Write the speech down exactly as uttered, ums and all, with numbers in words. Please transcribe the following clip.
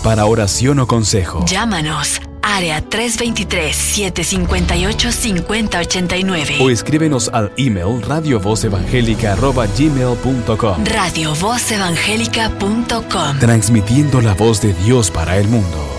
para oración o consejo. Llámanos. Área tres dos tres, siete cinco ocho, cinco cero ocho nueve. O escríbenos al email radiovozevangélica arroba gmail punto com. radiovozevangélica punto com. Transmitiendo la voz de Dios para el mundo.